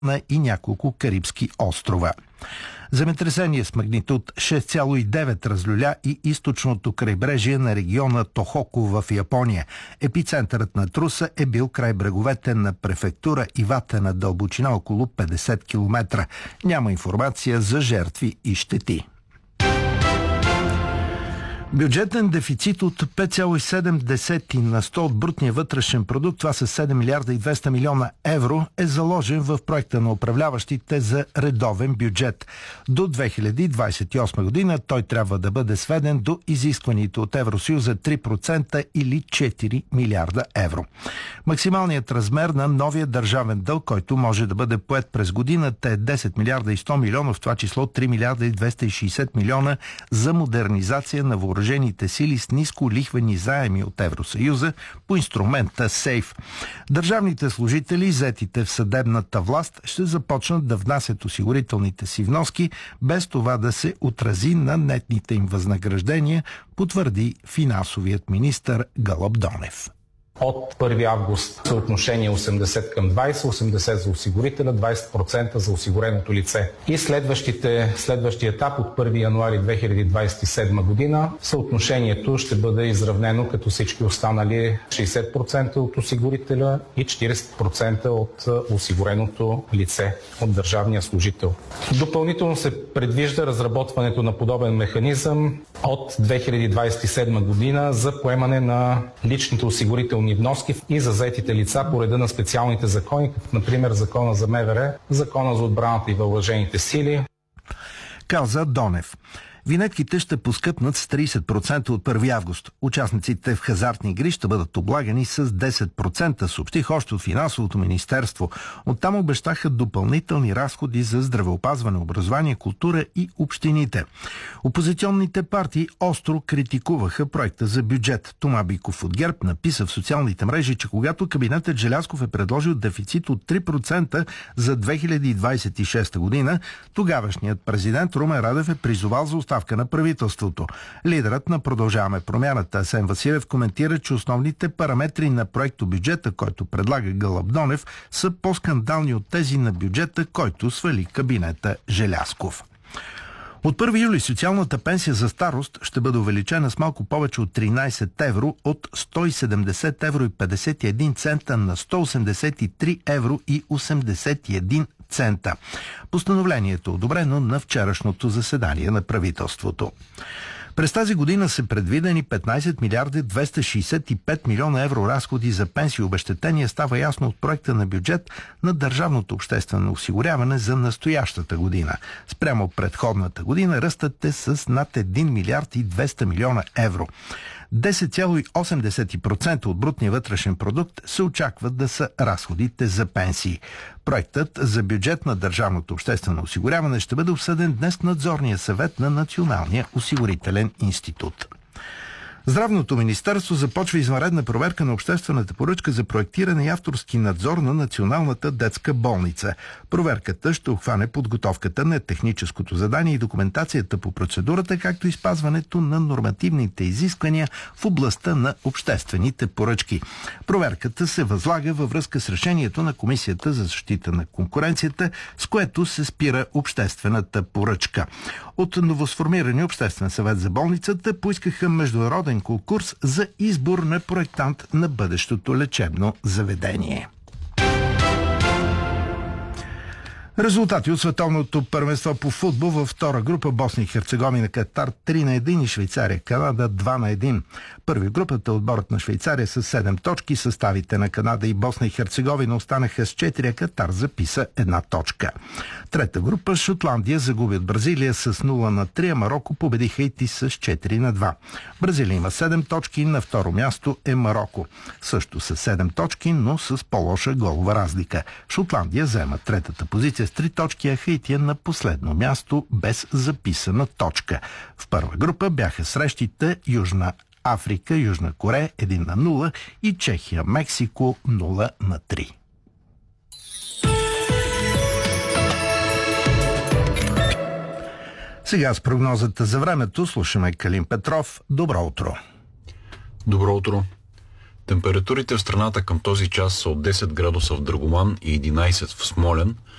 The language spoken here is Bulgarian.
и няколко карибски острова. Земетресение с магнитуд 6,9 разлюля и източното крайбрежие на региона Тохоку в Япония. Епицентърът на труса е бил край бреговете на префектура Ивате на дълбочина около 50 км. Няма информация за жертви и щети. Бюджетен дефицит от 5,7 на 100 от брутния вътрешен продукт, това са 7 милиарда и 200 милиона евро, е заложен в проекта на управляващите за редовен бюджет. До 2028 година той трябва да бъде сведен до изискваните от Евросъюза 3% или 4 милиарда евро. Максималният размер на новия държавен дълг, който може да бъде поет през годината, е 10 милиарда и 100 милиона, в това число 3 милиарда и 260 милиона за модернизация на въоръжените сили с ниско лихвени заеми от Евросъюза по инструмента СЕЙФ. Държавните служители, заетите в съдебната власт, ще започнат да внасят осигурителните си вноски, без това да се отрази на нетните им възнаграждения, потвърди финансовият министър Гълъб Донев. От 1 август съотношение 80 към 20, 80 за осигурителя, 20% за осигуреното лице. И следващия етап от 1 януари 2027 година съотношението ще бъде изравнено като всички останали 60% от осигурителя и 40% от осигуреното лице, от държавния служител. Допълнително се предвижда разработването на подобен механизъм от 2027 година за поемане на личните осигурителни вноски и за заетите лица по реда на специалните закони, като например Закона за МВР, Закона за отбраната и въоръжените сили. Каза Донев. Винетките ще поскъпнат с 30% от 1 август. Участниците в хазартни игри ще бъдат облагани с 10%, съобщих още от Финансовото министерство. Оттам обещаха допълнителни разходи за здравеопазване, образование, култура и общините. Опозиционните партии остро критикуваха проекта за бюджет. Тома Биков от ГЕРБ написа в социалните мрежи, че когато кабинетът Желязков е предложил дефицит от 3% за 2026 година, тогавашният президент Румен Радев е призовал за оставка на правителството. Лидерът на Продължаваме промяната Асен Василев коментира, че основните параметри на проектобюджета, който предлага Гълъб Донев, са по-скандални от тези на бюджета, който свали кабинета Желязков. От 1 юли социалната пенсия за старост ще бъде увеличена с малко повече от 13 евро, от 170 евро и 51 цента на 183 евро и 81 цента. Постановлението е одобрено на вчерашното заседание на правителството. През тази година са предвидени 15 милиарда 265 милиона евро разходи за пенсии и обезщетения, става ясно от проекта на бюджет на Държавното обществено осигуряване за настоящата година. Спрямо предходната година ръстът е с над 1 милиард и 200 милиона евро. 10,8% от брутния вътрешен продукт се очакват да са разходите за пенсии. Проектът за бюджет на Държавното обществено осигуряване ще бъде обсъден днес в надзорния съвет на Националния осигурителен институт. Здравното министерство започва извънредна проверка на обществената поръчка за проектиране и авторски надзор на Националната детска болница. Проверката ще обхване подготовката на техническото задание и документацията по процедурата, както и спазването на нормативните изисквания в областта на обществените поръчки. Проверката се възлага във връзка с решението на Комисията за защита на конкуренцията, с което се спира обществената поръчка. От новосформирания обществен съвет за болницата поискаха международен конкурс за избор на проектант на бъдещото лечебно заведение. Резултати от световното първенство по футбол във втора група: Босна и Херцеговина, Катар 3-1 и Швейцария, Канада 2-1. Първи в групата отборът на Швейцария с 7 точки, съставите на Канада и Босна и Херцеговина останаха с 4, а Катар записа 1 точка. Трета група: Шотландия загуби от Бразилия с 0-3, а Мароко победи Хаити с 4-2. Бразилия има 7 точки, на второ място е Мароко. Също с 7 точки, но с по-лоша голова разлика. Шотландия заема третата позиция с 3 точки, а Хаити е на последно място без записана точка. В първа група бяха срещите Южна Африка, Южна Корея 1-0 и Чехия, Мексико 0-3. Сега с прогнозата за времето слушаме Калин Петров. Добро утро! Добро утро! Температурите в страната към този час са от 10 градуса в Драгоман и 11 в Смолян,